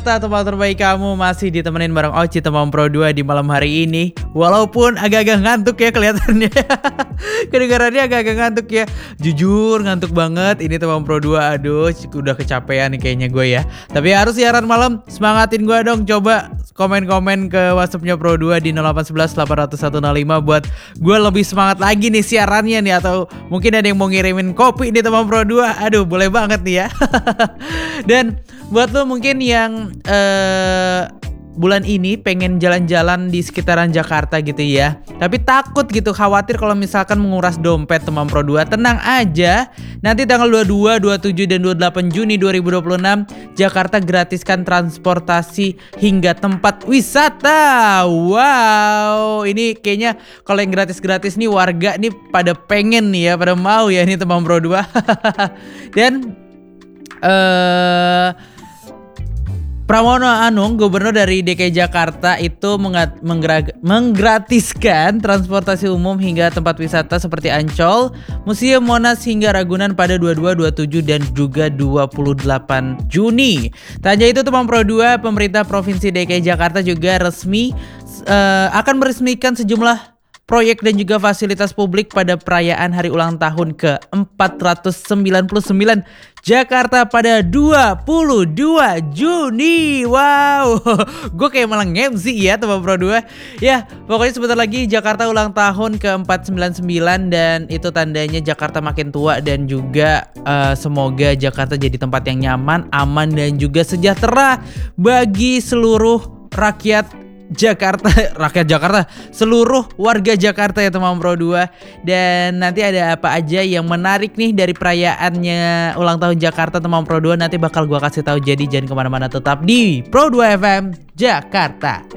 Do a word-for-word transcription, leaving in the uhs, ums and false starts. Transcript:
Jakarta, tempat terbaik kamu, masih ditemenin bareng Oci Temam Pro dua di malam hari ini. Walaupun agak-agak ngantuk ya kelihatannya. Kedengarannya agak-agak ngantuk ya. Jujur ngantuk banget. Ini Temam Pro dua, aduh udah kecapean nih kayaknya gue ya. Tapi harus siaran malam, semangatin gue dong. Coba komen-komen ke WhatsAppnya Pro dua di nol delapan satu satu delapan nol nol satu nol lima buat gue lebih semangat lagi nih siarannya nih. Atau mungkin ada yang mau ngirimin kopi di Temam Pro dua. Aduh boleh banget nih ya. Dan buat lo mungkin yang uh, bulan ini pengen jalan-jalan di sekitaran Jakarta gitu ya, tapi takut gitu, khawatir kalau misalkan menguras dompet Temam Pro dua, tenang aja. Nanti tanggal dua puluh dua, dua puluh tujuh, dan dua puluh delapan Juni dua ribu dua puluh enam Jakarta gratiskan transportasi hingga tempat wisata. Wow, ini kayaknya kalau yang gratis-gratis nih warga nih pada pengen nih ya, pada mau ya ini Temam Pro dua. Dan eh uh, Pramono Anung, gubernur dari D K I Jakarta itu menggat, menggra- menggratiskan transportasi umum hingga tempat wisata seperti Ancol, Museum Monas hingga Ragunan pada dua puluh dua, dua puluh tujuh dan juga dua puluh delapan Juni. Tak hanya itu, Temam Pro dua, pemerintah Provinsi D K I Jakarta juga resmi uh, akan meresmikan sejumlah proyek dan juga fasilitas publik pada perayaan hari ulang tahun ke empat ratus sembilan puluh sembilan Jakarta pada dua puluh dua Juni. Wow, gue kayak malah nge-M C ya Temam Pro dua. Ya, pokoknya sebentar lagi Jakarta ulang tahun ke empat ratus sembilan puluh sembilan, dan itu tandanya Jakarta makin tua, dan juga uh, semoga Jakarta jadi tempat yang nyaman, aman, dan juga sejahtera bagi seluruh rakyat Jakarta, rakyat Jakarta, seluruh warga Jakarta ya Temam Pro dua. Dan nanti ada apa aja yang menarik nih dari perayaannya ulang tahun Jakarta Temam Pro dua, nanti bakal gua kasih tahu. Jadi jangan kemana-mana, tetap di Pro dua F M Jakarta.